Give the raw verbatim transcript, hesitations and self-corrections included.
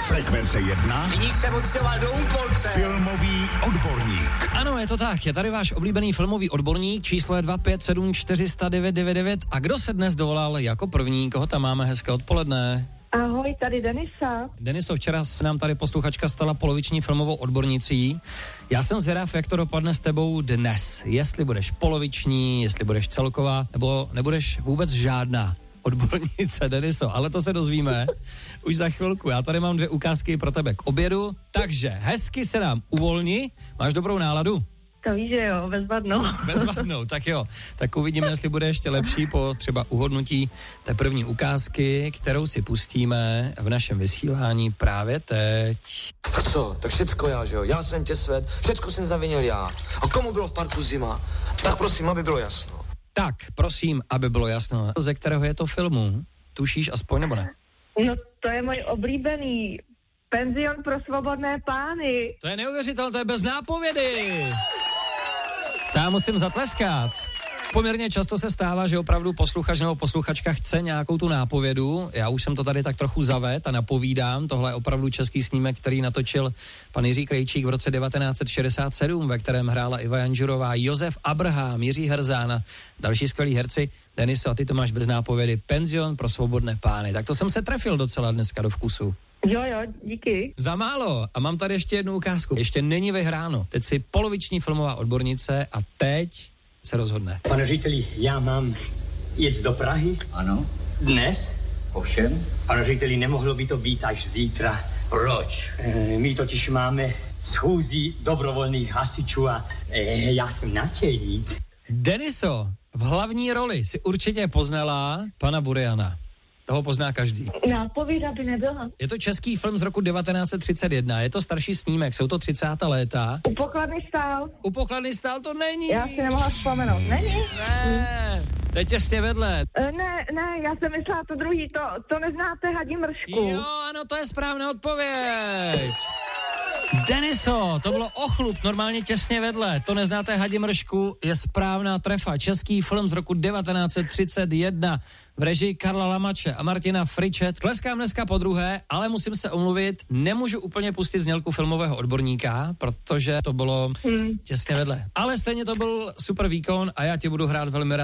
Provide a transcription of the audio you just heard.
Frekvence jedna. Viník se odstěhoval do Úpolce. Filmový odborník. Ano, je to tak, je tady váš oblíbený filmový odborník, číslo je dva pět sedm čtyři nula nula devět devět devět. A kdo se dnes dovolal jako první, koho tam máme? Hezké odpoledne. Ahoj, tady Denisa. Deniso, včera se nám tady posluchačka stala poloviční filmovou odbornicí. Já jsem zvědav, jak to dopadne s tebou dnes. Jestli budeš poloviční, jestli budeš celková, nebo nebudeš vůbec žádná odbornice, Deniso, ale to se dozvíme už za chvilku. Já tady mám dvě ukázky pro tebe k obědu, takže hezky se nám uvolni. Máš dobrou náladu? To víš, že jo, bezvadnou. Bezvadnou, tak jo. Tak uvidíme, jestli bude ještě lepší po třeba uhodnutí té první ukázky, kterou si pustíme v našem vysílání právě teď. Tak co, tak všecko já, že jo, já jsem tě svět, všecko jsem zavinil já. A komu bylo v parku zima? Tak prosím, aby bylo jasno. Tak, prosím, aby bylo jasno, ze kterého je to filmu? Tušíš aspoň, nebo ne? No, to je můj oblíbený Penzion pro svobodné pány. To je neuvěřitelné, to je bez nápovědy. Já musím zatleskat. Poměrně často se stává, že opravdu posluchač nebo posluchačka chce nějakou tu nápovědu. Já už jsem to tady tak trochu zaved a napovídám. Tohle je opravdu český snímek, který natočil pan Jiří Krejčík v roce devatenáct set šedesát sedm, ve kterém hrála Iva Janžurová, Josef Abrham, Jiří Herzán a další skvělí herci. Deniso, a ty to máš bez nápovědy. Penzion pro svobodné pány. Tak to jsem se trefil docela dneska do vkusu. Jo, jo, díky. Za málo. A mám tady ještě jednu ukázku. Ještě není vyhráno. Teď si poloviční filmová odbornice a teď se rozhodne. Pane řediteli, já mám jet do Prahy. Ano. Dnes. Ovšem. Pane řediteli, nemohlo by to být až zítra. Proč? E, my totiž máme schůzí dobrovolných hasičů a e, já jsem náčelník. Deniso, v hlavní roli si určitě poznala pana Buriana. Toho pozná každý. Nápověda by nebyla. Je to český film z roku devatenáct set třicet jedna, je to starší snímek, jsou to třicátá léta. U pokladny stál. U pokladny stál to není. Já si nemohla vzpomenout. Není? Ne, to je těsně vedle. E, ne, ne, já jsem myslela to druhý, to, to neznáte Hadí mršku. Jo, ano, to je správná odpověď. Deniso, to bylo ochlup, normálně těsně vedle. To neznáte Hadí mršku, je správná trefa. Český film z roku devatenáct set třicet jedna v režii Karla Lamače a Martina Fričet. Tleskám dneska po druhé, ale musím se omluvit, nemůžu úplně pustit znělku filmového odborníka, protože to bylo hmm. těsně vedle. Ale stejně to byl super výkon a já tě budu hrát velmi rád